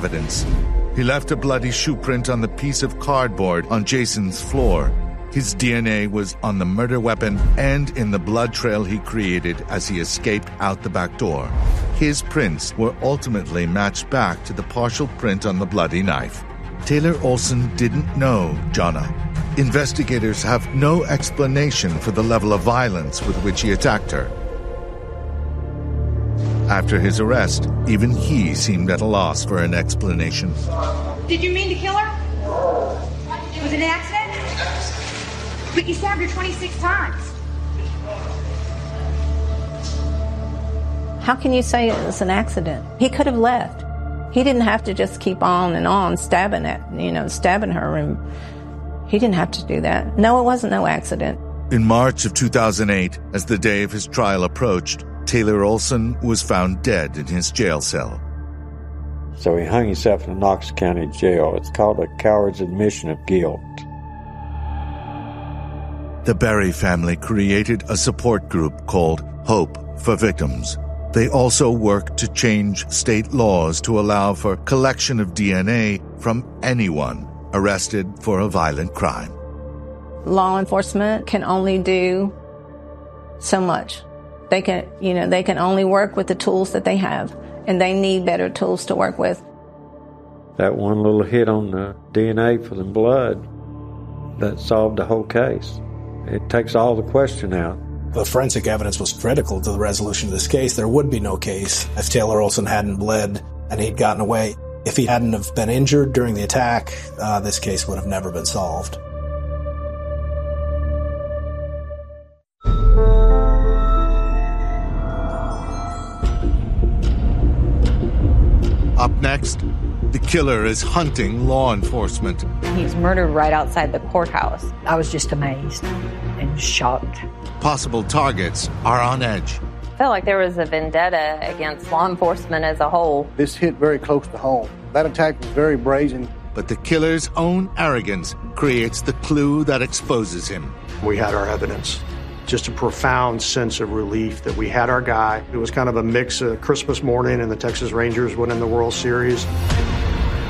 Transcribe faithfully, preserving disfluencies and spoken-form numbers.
evidence. He left a bloody shoe print on the piece of cardboard on Jason's floor. His D N A was on the murder weapon and in the blood trail he created as he escaped out the back door. His prints were ultimately matched back to the partial print on the bloody knife. Taylor Olson didn't know Jonna. Investigators have no explanation for the level of violence with which he attacked her. After his arrest, even he seemed at a loss for an explanation. Did you mean to kill her? Was it an accident? But you stabbed her twenty-six times. How can you say it was an accident? He could have left. He didn't have to just keep on and on stabbing at, you know, stabbing her. And he didn't have to do that. No, it wasn't no accident. In March of two thousand eight, as the day of his trial approached, Taylor Olson was found dead in his jail cell. So he hung himself in the Knox County Jail. It's called a coward's admission of guilt. The Berry family created a support group called Hope for Victims. They also worked to change state laws to allow for collection of D N A from anyone arrested for a violent crime. Law enforcement can only do so much. They can, you know, they can only work with the tools that they have, and they need better tools to work with. That one little hit on the D N A for the blood, that solved the whole case. It takes all the question out. The forensic evidence was critical to the resolution of this case. There would be no case if Taylor Olson hadn't bled and he'd gotten away. If he hadn't have been injured during the attack, uh, this case would have never been solved. Up next, the killer is hunting law enforcement. He was murdered right outside the courthouse. I was just amazed and shocked. Possible targets are on edge. I felt like there was a vendetta against law enforcement as a whole. This hit very close to home. That attack was very brazen. But the killer's own arrogance creates the clue that exposes him. We had our evidence. Just a profound sense of relief that we had our guy. It was kind of a mix of Christmas morning and the Texas Rangers winning the World Series.